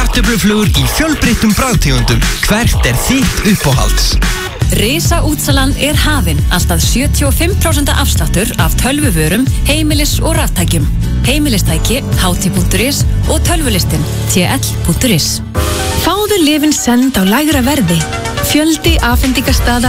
kartöfluflugur í fjölbreyttum bragðtegundum. Hvert þitt uppáhalds? Risaútsalan hafin. Alltaf 75% afsláttur af tölvuvörum, heimilis- og raftækjum. Heimilistæki, ht.is og tölvulistin, tl.is. Fáðu lyfin send á lægra verði. Fjöldi afhendingarstaða